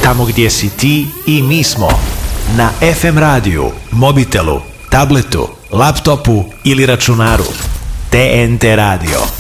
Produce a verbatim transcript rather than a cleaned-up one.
Tamo gdje si ti i mi smo. Na ef em radiju, mobitelu, tabletu, laptopu ili računaru. T N T radio.